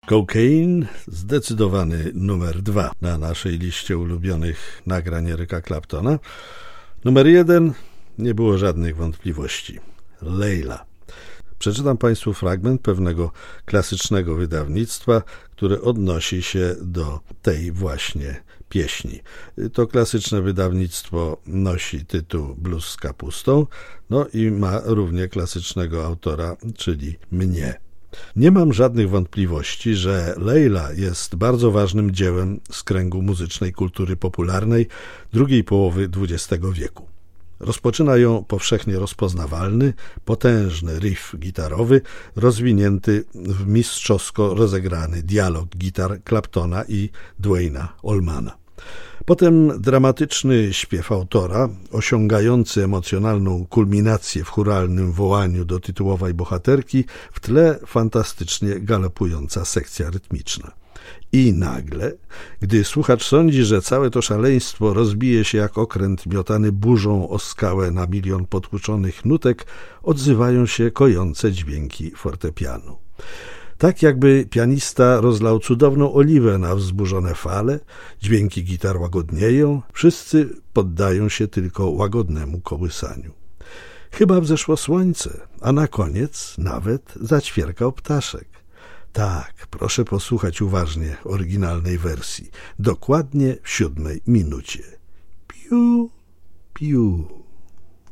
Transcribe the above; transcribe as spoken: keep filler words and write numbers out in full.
Cocaine, zdecydowany numer dwa na naszej liście ulubionych nagrań Erica Claptona. Numer jeden, nie było żadnych wątpliwości. Layla. Przeczytam Państwu fragment pewnego klasycznego wydawnictwa, które odnosi się do tej właśnie pieśni. To klasyczne wydawnictwo nosi tytuł Blues z kapustą, no i ma równie klasycznego autora, czyli mnie. Nie mam żadnych wątpliwości, że Layla jest bardzo ważnym dziełem z kręgu muzycznej kultury popularnej drugiej połowy dwudziestego wieku. Rozpoczyna ją powszechnie rozpoznawalny, potężny riff gitarowy, rozwinięty w mistrzowsko rozegrany dialog gitar Claptona i Duane'a Allmana. Potem dramatyczny śpiew autora, osiągający emocjonalną kulminację w chóralnym wołaniu do tytułowej bohaterki, w tle fantastycznie galopująca sekcja rytmiczna. I nagle, gdy słuchacz sądzi, że całe to szaleństwo rozbije się jak okręt miotany burzą o skałę na milion potłuczonych nutek, odzywają się kojące dźwięki fortepianu. Tak jakby pianista rozlał cudowną oliwę na wzburzone fale, dźwięki gitar łagodnieją, wszyscy poddają się tylko łagodnemu kołysaniu. Chyba wzeszło słońce, a na koniec nawet zaćwierkał ptaszek. Tak, proszę posłuchać uważnie oryginalnej wersji. Dokładnie w siódmej minucie. Piu, piu.